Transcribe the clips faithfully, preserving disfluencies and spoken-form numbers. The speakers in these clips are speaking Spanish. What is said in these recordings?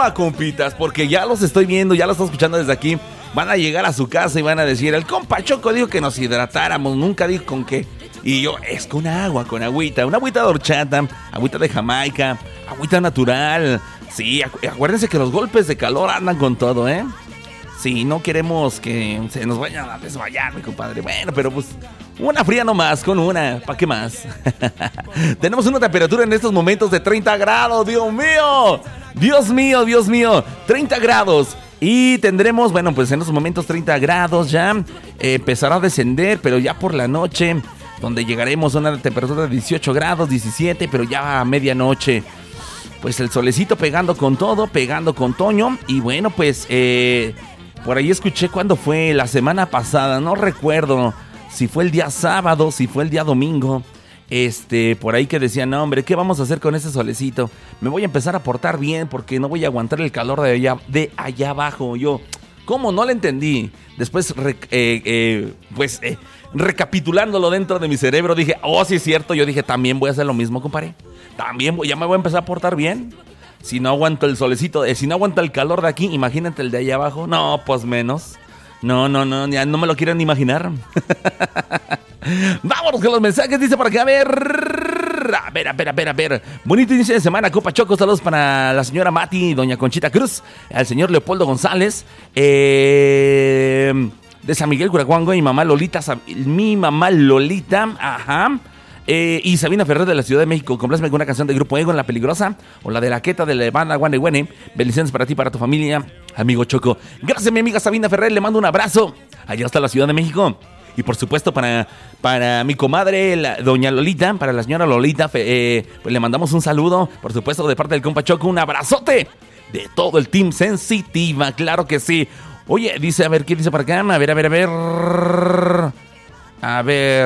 agua, compitas, porque ya los estoy viendo, ya los estoy escuchando desde aquí. Van a llegar a su casa y van a decir, el compa Choco dijo que nos hidratáramos, nunca dijo con qué. Y yo, es con agua, con agüita, una agüita de horchata, agüita de Jamaica, agüita natural. Sí, acu- acuérdense que los golpes de calor andan con todo, ¿eh? Sí, no queremos que se nos vayan a desmayar, mi compadre. Bueno, pero pues una fría nomás, con una, ¿para qué más? Tenemos una temperatura en estos momentos de treinta grados, Dios mío. Dios mío, Dios mío, treinta grados. Y tendremos, bueno, pues en estos momentos treinta grados ya. Eh, empezará a descender, pero ya por la noche, donde llegaremos a una temperatura de dieciocho grados, diecisiete, pero ya a medianoche. Pues el solecito pegando con todo, pegando con Toño. Y bueno, pues eh, por ahí escuché cuando fue la semana pasada, no recuerdo si fue el día sábado, si fue el día domingo. Este, por ahí que decían, no hombre, ¿qué vamos a hacer con ese solecito? Me voy a empezar a portar bien porque no voy a aguantar el calor de allá, de allá abajo. Yo, ¿cómo? No lo entendí. Después, re, eh, eh, pues, eh, recapitulándolo dentro de mi cerebro, dije, oh, sí es cierto. Yo dije, también voy a hacer lo mismo, compadre. También voy, ya me voy a empezar a portar bien. Si no aguanto el solecito, eh, si no aguanto el calor de aquí, imagínate el de allá abajo. No, pues menos. No, no, no, ya no me lo quieren imaginar. Vámonos con los mensajes, dice por acá, a ver, a ver, a ver, a ver, a ver. Bonito inicio de semana, Copa Choco, saludos para la señora Mati, doña Conchita Cruz, al señor Leopoldo González, eh, de San Miguel, Curacuango, y mamá Lolita, mi mamá Lolita, ajá. Eh, y Sabina Ferrer de la Ciudad de México, compláceme con una canción de Grupo Ego, en La Peligrosa, o la de La Queta de la banda Guaneguene. Bendiciones para ti, para tu familia, amigo Choco. Gracias, mi amiga Sabina Ferrer, le mando un abrazo allá hasta la Ciudad de México. Y por supuesto para, para mi comadre, la, doña Lolita, para la señora Lolita, eh, pues le mandamos un saludo, por supuesto, de parte del compa Choco, un abrazote de todo el Team Sensitiva, claro que sí. Oye, dice, a ver, ¿qué dice para acá? A ver, a ver, a ver. A ver...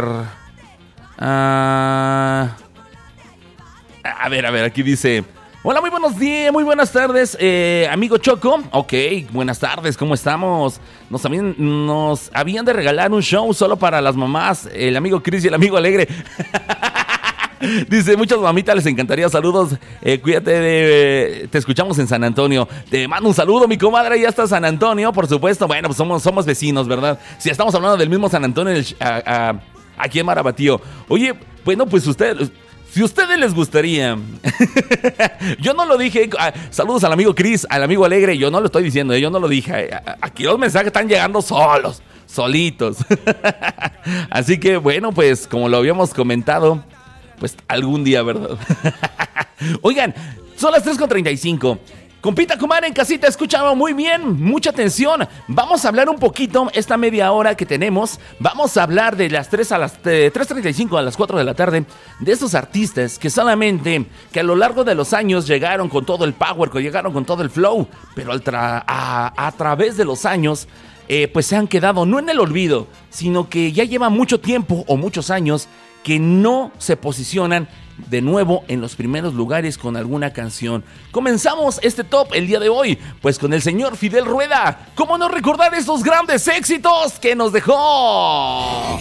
Uh, a ver, a ver, aquí dice: hola, muy buenos días, muy buenas tardes, eh, amigo Choco. Ok, buenas tardes, ¿cómo estamos? Nos habían, nos habían de regalar un show solo para las mamás, el amigo Chris y el amigo Alegre. Dice, muchas mamitas les encantaría, saludos, eh, cuídate, de, te escuchamos en San Antonio. Te mando un saludo, mi comadre, ya está San Antonio, por supuesto. Bueno, pues somos, somos vecinos, ¿verdad? Si estamos hablando del mismo San Antonio, el, a, a, aquí en Marabatío. Oye, bueno, pues ustedes, si a ustedes les gustaría, yo no lo dije, ah, saludos al amigo Chris, al amigo Alegre, yo no lo estoy diciendo, yo no lo dije, aquí los mensajes están llegando solos, solitos. Así que bueno, pues como lo habíamos comentado, pues algún día, ¿verdad? Oigan, son las tres con treinta y cinco. Compita, comadre, en casita, escuchaba muy bien, mucha atención. Vamos a hablar un poquito, esta media hora que tenemos, vamos a hablar de las tres a las tres treinta y cinco a las cuatro de la tarde, de esos artistas que solamente, que a lo largo de los años llegaron con todo el power, que llegaron con todo el flow, pero al tra- a, a través de los años, eh, pues se han quedado no en el olvido, sino que ya lleva mucho tiempo o muchos años que no se posicionan de nuevo en los primeros lugares con alguna canción. Comenzamos este top el día de hoy, pues con el señor Fidel Rueda. ¿Cómo no recordar esos grandes éxitos que nos dejó?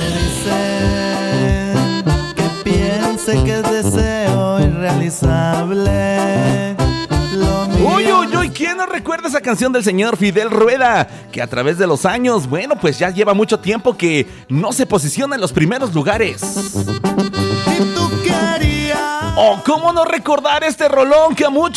Me dicen que piense que es deseo irrealizable. Uy, uy, uy, ¿quién no recuerda esa canción del señor Fidel Rueda? Que a través de los años, bueno, pues ya lleva mucho tiempo que no se posiciona en los primeros lugares. ¿Y tú qué harías? Oh, ¿cómo no recordar este rolón que a muchos